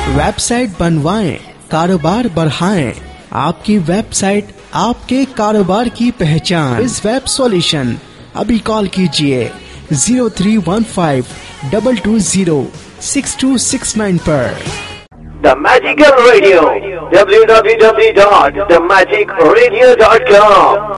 Website बनवाएं, कारोबार बढ़ाएं। आपकी वेबसाइट आपके कारोबार की पहचान। इस वेब सॉल्यूशन। अभी कॉल कीजिए 0315-220-6269 पर। The Magical Radio, www.themagicradio.com